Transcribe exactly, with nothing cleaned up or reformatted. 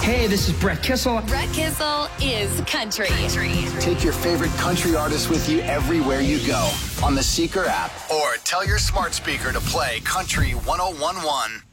Hey, this is Brett Kissel. Brett Kissel is country. country. Take your favorite country artists with you everywhere you go on the Seeker app, or tell your smart speaker to play Country one oh one one.